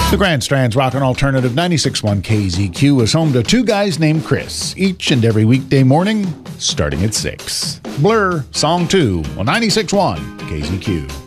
The Grand Strand's Rockin' Alternative 96.1 KZQ is home to two guys named Chris, each and every weekday morning, starting at 6. Blur, Song 2, on 96.1 KZQ.